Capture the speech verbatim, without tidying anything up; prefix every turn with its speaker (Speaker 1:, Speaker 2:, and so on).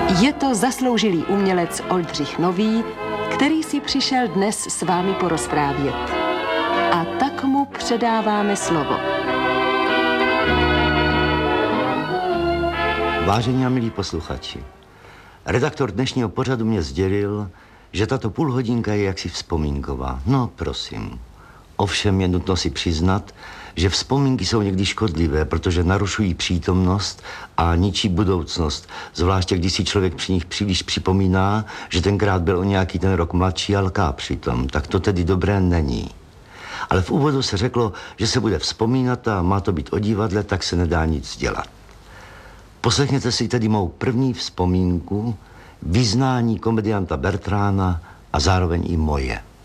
Speaker 1: Je to zasloužilý umělec Oldřich Nový, který si přišel dnes s vámi porozprávět. A tak mu předáváme slovo.
Speaker 2: Vážení a milí posluchači, redaktor dnešního pořadu mě sdělil, že tato půlhodinka je jaksi vzpomínková. No, prosím. Ovšem je nutno si přiznat, že vzpomínky jsou někdy škodlivé, protože narušují přítomnost a ničí budoucnost. Zvláště když si člověk při nich příliš připomíná, že tenkrát byl o nějaký ten rok mladší a lká přitom. Tak to tedy dobré není. Ale v úvodu se řeklo, že se bude vzpomínat a má to být o divadle, tak se nedá nic dělat. Poslechněte si tedy mou první vzpomínku, vyznání komedianta Bertrána a zároveň i moje.